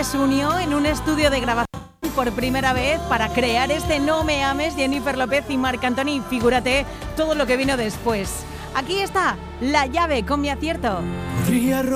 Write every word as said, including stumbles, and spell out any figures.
que se unió en un estudio de grabación por primera vez para crear este No Me Ames, Jennifer López y Marc Anthony. Figúrate todo lo que vino después. Aquí está La Llave con Mi Acierto.